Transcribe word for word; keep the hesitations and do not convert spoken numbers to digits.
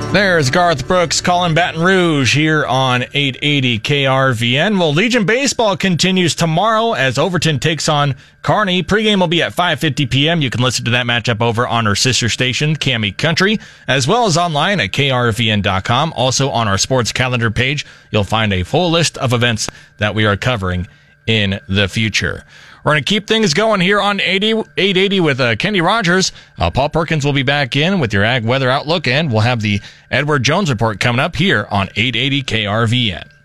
There's Garth Brooks calling Baton Rouge here on eight eighty K R V N. Well, Legion Baseball continues tomorrow as Overton takes on Kearney. Pregame will be at five fifty p.m. You can listen to that matchup over on our sister station, Cami Country, as well as online at K R V N dot com. Also on our sports calendar page, you'll find a full list of events that we are covering in the future. We're going to keep things going here on eight eighty with uh, Kenny Rogers. Uh, Paul Perkins will be back in with your ag weather outlook, and we'll have the Edward Jones report coming up here on eight eighty K R V N.